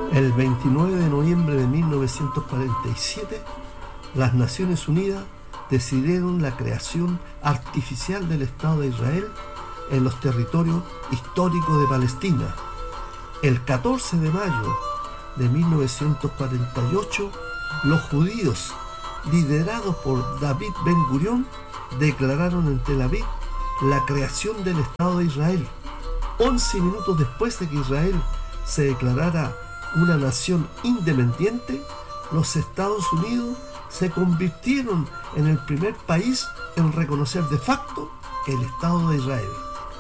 El 29 de noviembre de 1947, las Naciones Unidas decidieron la creación artificial del Estado de Israel en los territorios históricos de Palestina. El 14 de mayo de 1948, los judíos, liderados por David Ben-Gurión, declararon en Tel Aviv la creación del Estado de Israel. 11 minutos después de que Israel se declarara una nación independiente, los Estados Unidos se convirtieron en el primer país en reconocer de facto el Estado de Israel.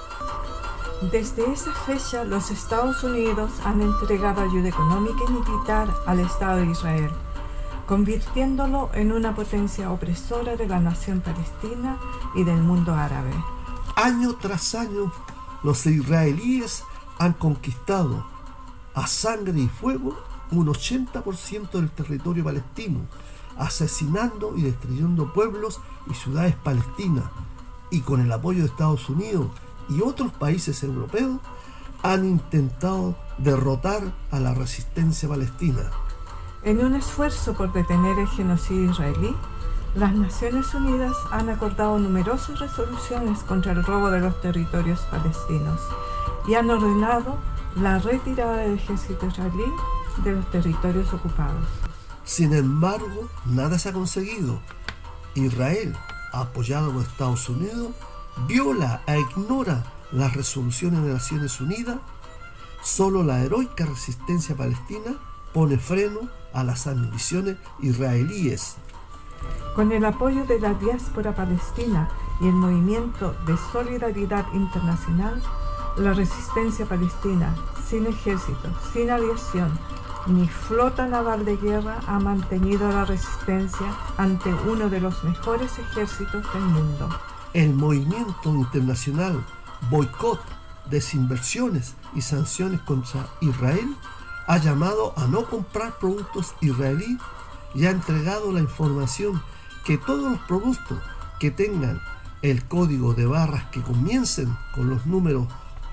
Desde esa fecha, los Estados Unidos han entregado ayuda económica y militar al Estado de Israel, convirtiéndolo en una potencia opresora de la nación palestina y del mundo árabe. Año tras año, los israelíes han conquistado a sangre y fuego un 80% del territorio palestino, asesinando y destruyendo pueblos y ciudades palestinas, y con el apoyo de Estados Unidos y otros países europeos han intentado derrotar a la resistencia palestina. En un esfuerzo por detener el genocidio israelí, las Naciones Unidas han acordado numerosas resoluciones contra el robo de los territorios palestinos y han ordenado la retirada del ejército israelí de los territorios ocupados. Sin embargo, nada se ha conseguido. Israel, apoyado por Estados Unidos, viola e ignora las resoluciones de Naciones Unidas. Solo la heroica resistencia palestina pone freno a las ambiciones israelíes. Con el apoyo de la diáspora palestina y el movimiento de solidaridad internacional, la resistencia palestina, sin ejército, sin aviación, ni flota naval de guerra, ha mantenido la resistencia ante uno de los mejores ejércitos del mundo. El movimiento internacional boicot, desinversiones y sanciones contra Israel ha llamado a no comprar productos israelíes y ha entregado la información que todos los productos que tengan el código de barras que comiencen con los números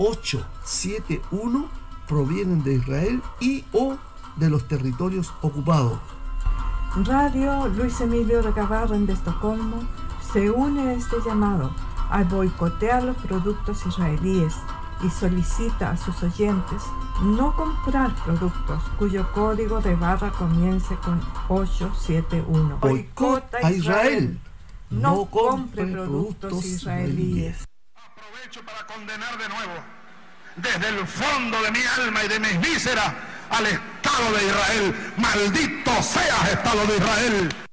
871 provienen de Israel y o de los territorios ocupados. Radio Luis Emilio Recabarren de Estocolmo se une a este llamado a boicotear los productos israelíes y solicita a sus oyentes no comprar productos cuyo código de barra comience con 871. Boicot a Israel. No compre productos israelíes. Aprovecho para condenar de nuevo, desde el fondo de mi alma y de mis vísceras, al Estado de Israel. Maldito seas, Estado de Israel.